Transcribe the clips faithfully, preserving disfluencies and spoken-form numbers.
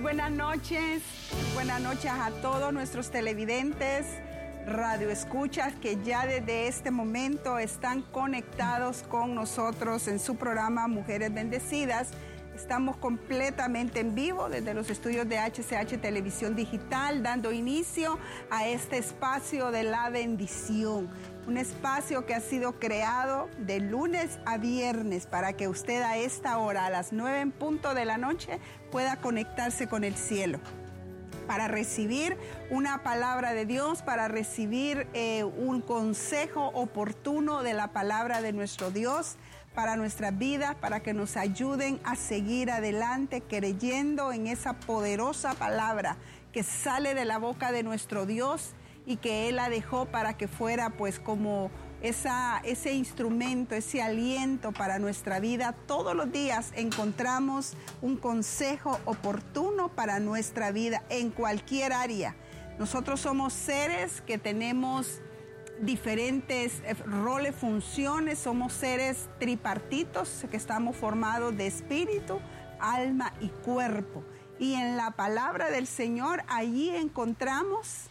buenas noches, buenas noches a todos nuestros televidentes, radioescuchas que ya desde este momento están conectados con nosotros en su programa Mujeres Bendecidas. Estamos completamente en vivo desde los estudios de H C H Televisión Digital, dando inicio a este espacio de la bendición. Un espacio que ha sido creado de lunes a viernes para que usted a esta hora, a las nueve en punto de la noche, pueda conectarse con el cielo. Para recibir una palabra de Dios, para recibir eh, un consejo oportuno de la palabra de nuestro Dios para nuestras vidas, para que nos ayuden a seguir adelante creyendo en esa poderosa palabra que sale de la boca de nuestro Dios y que Él la dejó para que fuera pues como esa, ese instrumento, ese aliento para nuestra vida. Todos los días encontramos un consejo oportuno para nuestra vida en cualquier área. Nosotros somos seres que tenemos diferentes roles, funciones, somos seres tripartitos que estamos formados de espíritu, alma y cuerpo. Y en la palabra del Señor allí encontramos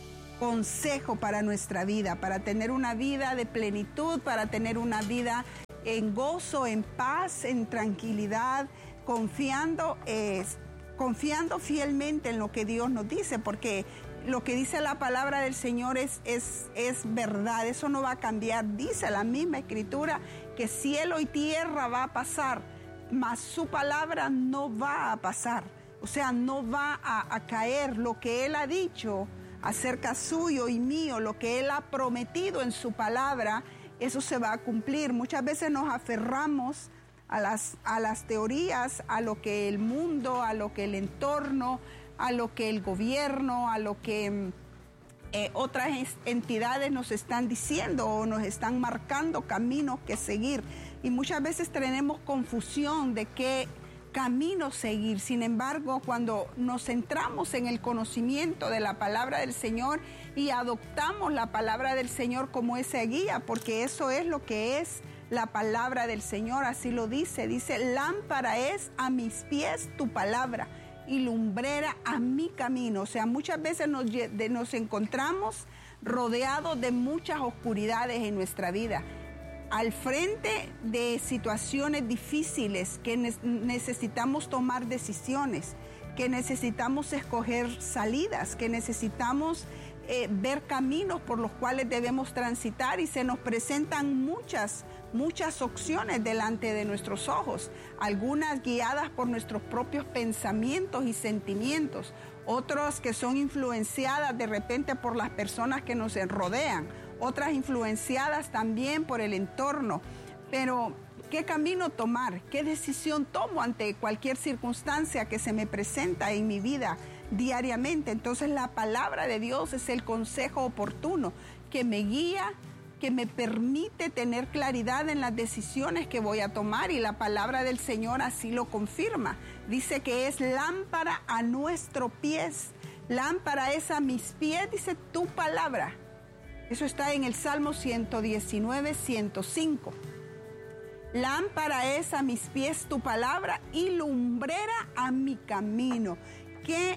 consejo para nuestra vida, para tener una vida de plenitud, para tener una vida en gozo, en paz, en tranquilidad, confiando, eh, confiando fielmente en lo que Dios nos dice, porque lo que dice la palabra del Señor es, es, es verdad, eso no va a cambiar. Dice la misma Escritura que cielo y tierra va a pasar, mas su palabra no va a pasar, o sea, no va a, a caer. Lo que Él ha dicho acerca suyo y mío, lo que Él ha prometido en su palabra, eso se va a cumplir. Muchas veces nos aferramos a las, a las teorías, a lo que el mundo, a lo que el entorno, a lo que el gobierno, a lo que eh, otras entidades nos están diciendo o nos están marcando caminos que seguir. Y muchas veces tenemos confusión de qué camino seguir. Sin embargo, cuando nos centramos en el conocimiento de la palabra del Señor y adoptamos la palabra del Señor como esa guía, porque eso es lo que es la palabra del Señor, así lo dice, dice, lámpara es a mis pies tu palabra y lumbrera a mi camino. O sea, muchas veces nos, de, nos encontramos rodeados de muchas oscuridades en nuestra vida, al frente de situaciones difíciles que ne- necesitamos tomar decisiones, que necesitamos escoger salidas, que necesitamos eh, ver caminos por los cuales debemos transitar, y se nos presentan muchas, muchas opciones delante de nuestros ojos, algunas guiadas por nuestros propios pensamientos y sentimientos, otras que son influenciadas de repente por las personas que nos rodean, otras influenciadas también por el entorno. Pero, ¿qué camino tomar? ¿Qué decisión tomo ante cualquier circunstancia que se me presenta en mi vida diariamente? Entonces, la palabra de Dios es el consejo oportuno que me guía, que me permite tener claridad en las decisiones que voy a tomar, y la palabra del Señor así lo confirma. Dice que es lámpara a nuestros pies, lámpara es a mis pies, dice tu palabra. Eso está en el Salmo ciento diecinueve, ciento cinco. Lámpara es a mis pies tu palabra y lumbrera a mi camino. Qué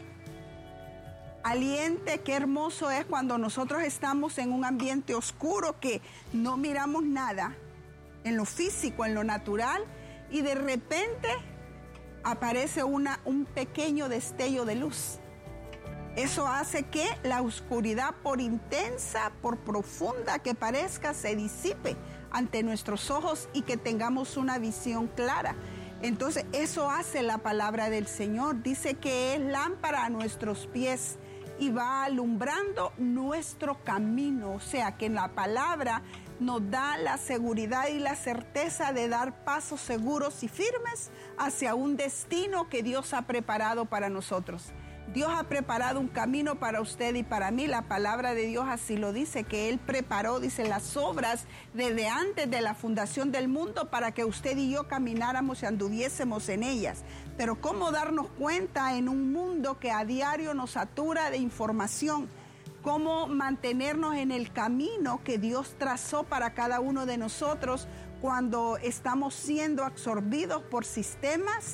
aliente, qué hermoso es cuando nosotros estamos en un ambiente oscuro que no miramos nada en lo físico, en lo natural, y de repente aparece una, un pequeño destello de luz. Eso hace que la oscuridad, por intensa, por profunda que parezca, se disipe ante nuestros ojos y que tengamos una visión clara. Entonces, eso hace la palabra del Señor. Dice que es lámpara a nuestros pies y va alumbrando nuestro camino. O sea, que la palabra nos da la seguridad y la certeza de dar pasos seguros y firmes hacia un destino que Dios ha preparado para nosotros. Dios ha preparado un camino para usted y para mí. La palabra de Dios así lo dice, que Él preparó, dice, las obras desde antes de la fundación del mundo para que usted y yo camináramos y anduviésemos en ellas. Pero ¿cómo darnos cuenta en un mundo que a diario nos satura de información? ¿Cómo mantenernos en el camino que Dios trazó para cada uno de nosotros cuando estamos siendo absorbidos por sistemas,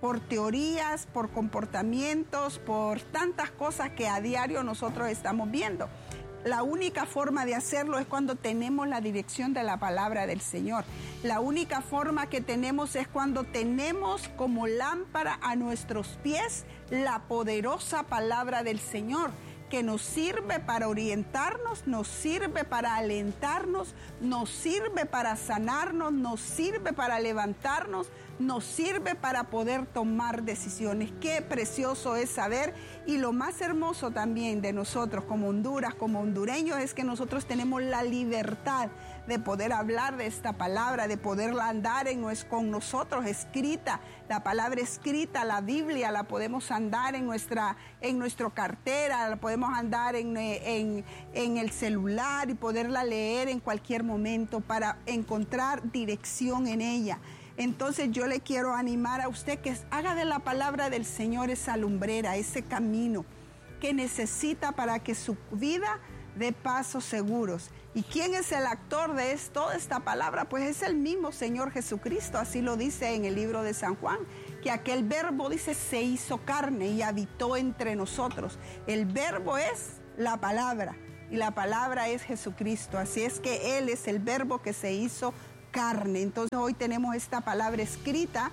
por teorías, por comportamientos, por tantas cosas que a diario nosotros estamos viendo. La única forma de hacerlo es cuando tenemos la dirección de la palabra del Señor. La única forma que tenemos es cuando tenemos como lámpara a nuestros pies la poderosa palabra del Señor, que nos sirve para orientarnos, nos sirve para alentarnos, nos sirve para sanarnos, nos sirve para levantarnos, nos sirve para poder tomar decisiones. Qué precioso es saber, y lo más hermoso también de nosotros como Honduras, como hondureños, es que nosotros tenemos la libertad de poder hablar de esta palabra, de poderla andar en, con nosotros escrita, la palabra escrita, la Biblia, la podemos andar en nuestra, en nuestra cartera, la podemos andar en, en, en el celular y poderla leer en cualquier momento para encontrar dirección en ella. Entonces yo le quiero animar a usted que haga de la palabra del Señor esa lumbrera, ese camino que necesita para que su vida dé pasos seguros. ¿Y quién es el actor de esto, toda esta palabra? Pues es el mismo Señor Jesucristo, así lo dice en el libro de San Juan, que aquel verbo, dice, se hizo carne y habitó entre nosotros. El verbo es la palabra y la palabra es Jesucristo, así es que Él es el verbo que se hizo carne. Entonces hoy tenemos esta palabra escrita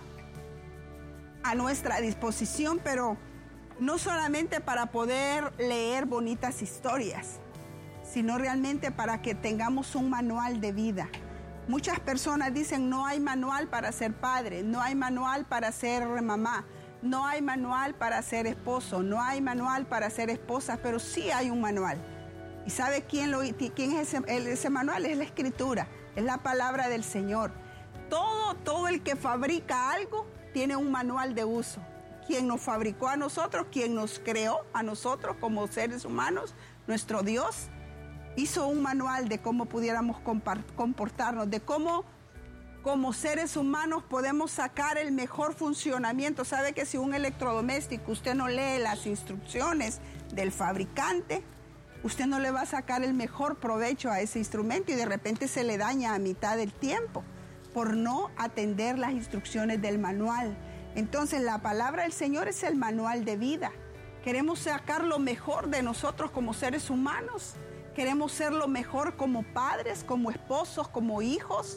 a nuestra disposición, pero no solamente para poder leer bonitas historias, sino realmente para que tengamos un manual de vida. Muchas personas dicen no hay manual para ser padre, no hay manual para ser mamá, no hay manual para ser esposo, no hay manual para ser esposa, pero sí hay un manual. ¿Y sabe quién, lo, quién es ese, ese manual? Es la Escritura, es la palabra del Señor. Todo, todo el que fabrica algo tiene un manual de uso. Quien nos fabricó a nosotros, quien nos creó a nosotros como seres humanos, nuestro Dios, hizo un manual de cómo pudiéramos comportarnos, de cómo como seres humanos podemos sacar el mejor funcionamiento. Sabe que si un electrodoméstico usted no lee las instrucciones del fabricante, usted no le va a sacar el mejor provecho a ese instrumento y de repente se le daña a mitad del tiempo por no atender las instrucciones del manual. Entonces la palabra del Señor es el manual de vida. Queremos sacar lo mejor de nosotros como seres humanos. Queremos ser lo mejor como padres, como esposos, como hijos,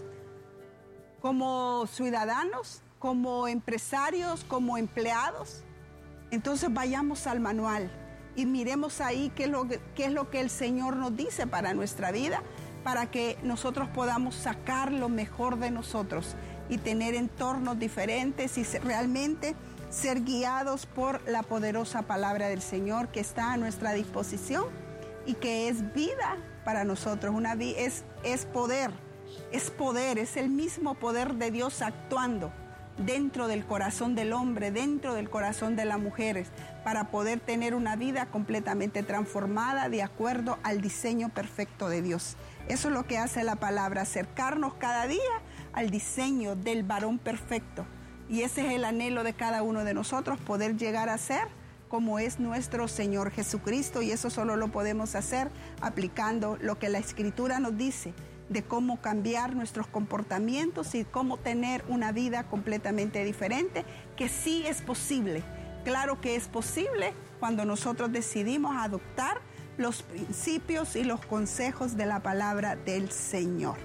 como ciudadanos, como empresarios, como empleados. Entonces vayamos al manual y miremos ahí qué es lo, qué es lo que el Señor nos dice para nuestra vida, para que nosotros podamos sacar lo mejor de nosotros y tener entornos diferentes y realmente ser guiados por la poderosa palabra del Señor que está a nuestra disposición y que es vida para nosotros. Una es, es poder, es poder, es el mismo poder de Dios actuando dentro del corazón del hombre, dentro del corazón de las mujeres, para poder tener una vida completamente transformada de acuerdo al diseño perfecto de Dios. Eso es lo que hace la palabra, acercarnos cada día al diseño del varón perfecto. Y ese es el anhelo de cada uno de nosotros, poder llegar a ser como es nuestro Señor Jesucristo, y eso solo lo podemos hacer aplicando lo que la Escritura nos dice de cómo cambiar nuestros comportamientos y cómo tener una vida completamente diferente, que sí es posible. Claro que es posible cuando nosotros decidimos adoptar los principios y los consejos de la palabra del Señor.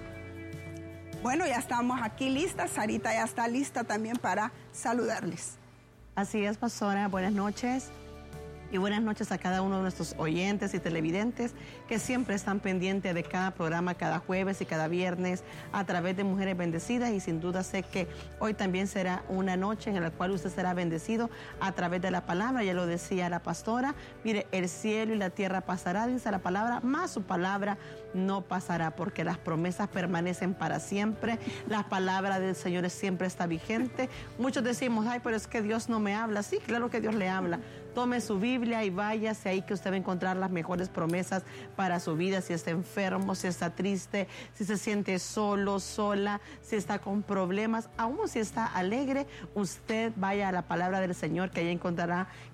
Bueno, ya estamos aquí listas. Sarita ya está lista también para saludarles. Así es, pastora. Buenas noches. Y buenas noches a cada uno de nuestros oyentes y televidentes que siempre están pendientes de cada programa, cada jueves y cada viernes a través de Mujeres Bendecidas, y sin duda sé que hoy también será una noche en la cual usted será bendecido a través de la palabra. Ya lo decía la pastora, mire, el cielo y la tierra pasará, dice la palabra, más su palabra no pasará, porque las promesas permanecen para siempre. La palabra del Señor siempre está vigente. Muchos decimos, ay, pero es que Dios no me habla. Sí, claro que Dios le habla. Tome su Biblia y váyase ahí, que usted va a encontrar las mejores promesas para su vida. Si está enfermo, si está triste, si se siente solo, sola, si está con problemas, aún si está alegre, usted vaya a la palabra del Señor, que ahí encontrará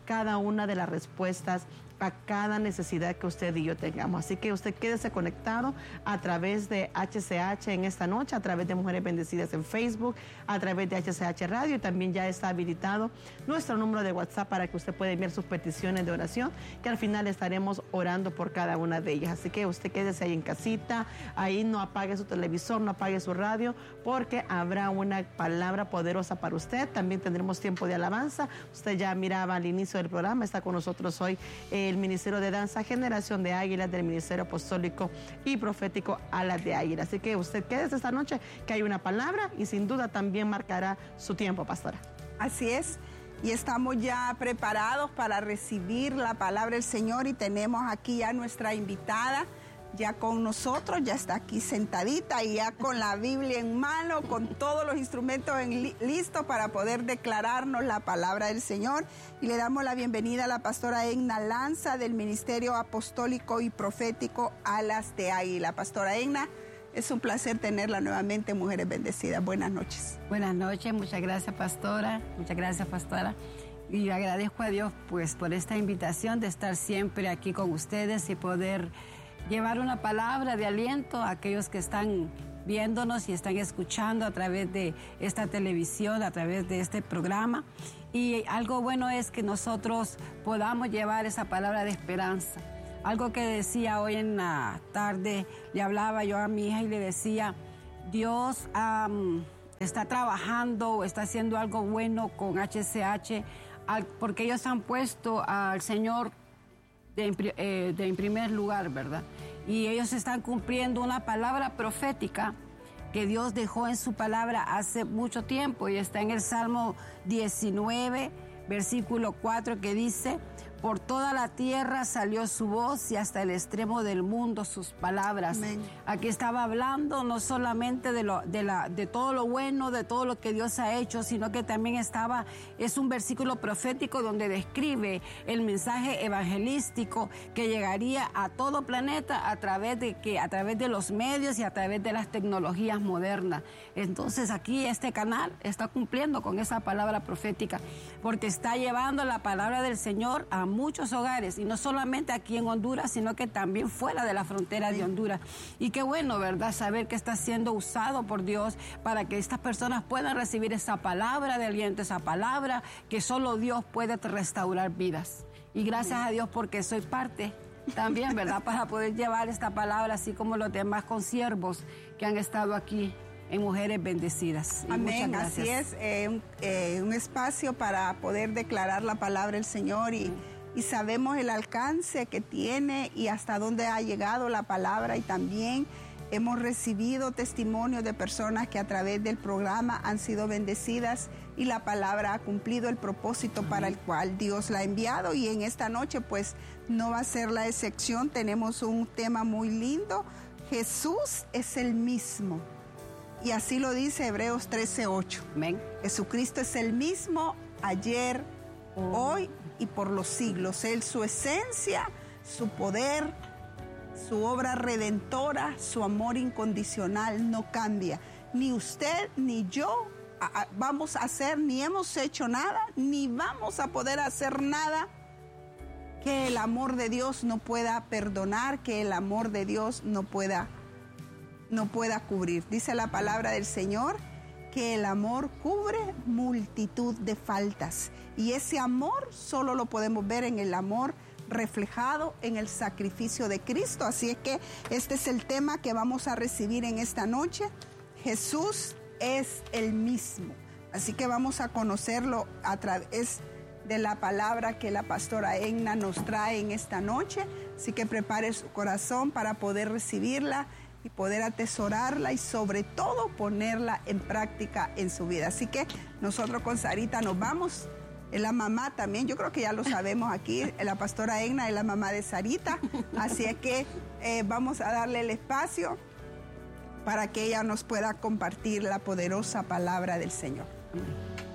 cada una de las respuestas a cada necesidad que usted y yo tengamos. Así que usted quédese conectado a través de H C H en esta noche, a través de Mujeres Bendecidas en Facebook, a través de H C H Radio, y también ya está habilitado nuestro número de WhatsApp para que usted pueda enviar sus peticiones de oración, que al final estaremos orando por cada una de ellas. Así que usted quédese ahí en casita, ahí no apague su televisor, no apague su radio, porque habrá una palabra poderosa para usted. También tendremos tiempo de alabanza. Usted ya miraba al inicio del programa, está con nosotros hoy eh, el Ministerio de Danza Generación de Águilas del Ministerio Apostólico y Profético Alas de Águila. Así que usted quédese esta noche que hay una palabra y sin duda también marcará su tiempo, pastora. Así es, y estamos ya preparados para recibir la palabra del Señor y tenemos aquí ya nuestra invitada ya con nosotros, ya está aquí sentadita y ya con la Biblia en mano, con todos los instrumentos en li listos para poder declararnos la palabra del Señor. Y le damos la bienvenida a la pastora Egna Lanza del Ministerio Apostólico y Profético Alas de Águila. Pastora Egna, es un placer tenerla nuevamente, Mujeres Bendecidas. Buenas noches. Buenas noches, muchas gracias, pastora. Muchas gracias, pastora. Y agradezco a Dios pues por esta invitación de estar siempre aquí con ustedes y poder llevar una palabra de aliento a aquellos que están viéndonos y están escuchando a través de esta televisión, a través de este programa. Y algo bueno es que nosotros podamos llevar esa palabra de esperanza. Algo que decía hoy en la tarde, le hablaba yo a mi hija y le decía, Dios um, está trabajando o está haciendo algo bueno con H C H, al, porque ellos han puesto al Señor de, eh, de en primer lugar, ¿verdad? Y ellos están cumpliendo una palabra profética que Dios dejó en su palabra hace mucho tiempo y está en el Salmo diecinueve, versículo cuatro, que dice, por toda la tierra salió su voz y hasta el extremo del mundo sus palabras. Amén. Aquí estaba hablando no solamente de, lo, de, la, de todo lo bueno, de todo lo que Dios ha hecho, sino que también estaba, es un versículo profético donde describe el mensaje evangelístico que llegaría a todo planeta a través de, que, a través de los medios y a través de las tecnologías modernas. Entonces aquí este canal está cumpliendo con esa palabra profética, porque está llevando la palabra del Señor a muchos hogares, y no solamente aquí en Honduras, sino que también fuera de la frontera de Honduras. Y qué bueno, ¿verdad?, saber que está siendo usado por Dios para que estas personas puedan recibir esa palabra de aliento, esa palabra que solo Dios puede restaurar vidas. Y gracias a Dios porque soy parte también, ¿verdad?, para poder llevar esta palabra, así como los demás consiervos que han estado aquí en Mujeres Bendecidas. Y amén, así es, eh, un, eh, un espacio para poder declarar la palabra del Señor y, y sabemos el alcance que tiene y hasta dónde ha llegado la palabra, y también hemos recibido testimonios de personas que a través del programa han sido bendecidas y la palabra ha cumplido el propósito para el cual Dios la ha enviado, y en esta noche pues no va a ser la excepción. Tenemos un tema muy lindo, Jesús es el mismo. Y así lo dice Hebreos trece ocho. Amén. Jesucristo es el mismo ayer, oh. hoy y por los siglos. Él, su esencia, su poder, su obra redentora, su amor incondicional no cambia. Ni usted ni yo a, a, vamos a hacer, ni hemos hecho nada, ni vamos a poder hacer nada que el amor de Dios no pueda perdonar, que el amor de Dios no pueda no pueda cubrir. Dice la palabra del Señor que el amor cubre multitud de faltas, y ese amor solo lo podemos ver en el amor reflejado en el sacrificio de Cristo. Así es que este es el tema que vamos a recibir en esta noche. Jesús es el mismo. Así que vamos a conocerlo a través de la palabra que la pastora Egna nos trae en esta noche. Así que prepare su corazón para poder recibirla y poder atesorarla y sobre todo ponerla en práctica en su vida. Así que nosotros con Sarita nos vamos. Es la mamá también, yo creo que ya lo sabemos aquí, la pastora Egna es la mamá de Sarita. Así es que eh, vamos a darle el espacio para que ella nos pueda compartir la poderosa palabra del Señor.